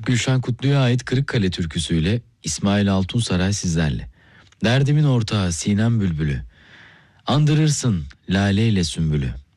Gülşen Kutlu'ya ait Kırıkkale türküsüyle İsmail Altunsaray sizlerle. Derdimin ortağı Sinem Bülbülü, andırırsın lale ile sümbülü.